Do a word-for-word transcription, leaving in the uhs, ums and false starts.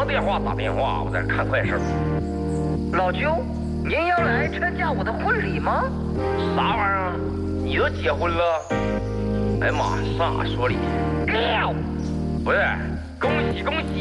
么电话打电话，我在这看快事。 老舅，您要来参加我的婚礼吗？ 啥玩意儿？你都结婚了？哎呀妈，上哪说理？ 喵！ 不是，恭喜恭喜！